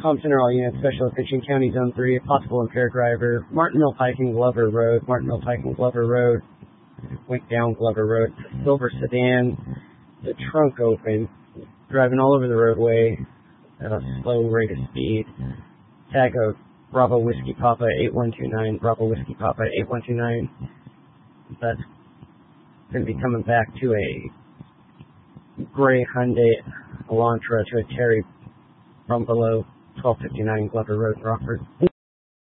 Center, all units, special attention, County Zone 3, possible impaired driver, Martinville Pike and Glover Road, went down Glover Road, silver sedan, the trunk open, driving all over the roadway at a slow rate of speed, tag of Bravo Whiskey Papa 8129, that's going to be coming back to a gray Hyundai Elantra to a Terry from below 1259 Glover Road, Rockford.